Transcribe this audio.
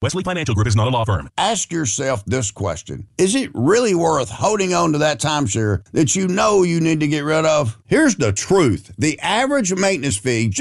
Wesley Financial Group is not a law firm. Ask yourself this question. Is it really worth holding on to that timeshare that you know you need to get rid of? Here's the truth. The average maintenance fee